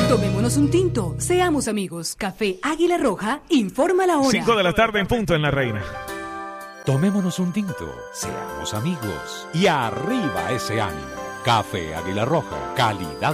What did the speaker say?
Tomémonos un tinto, seamos amigos. Café Águila Roja, informa la hora. 5 de la tarde en punto en La Reina. Tomémonos un tinto, seamos amigos y arriba ese ánimo. Café Águila Roja, calidad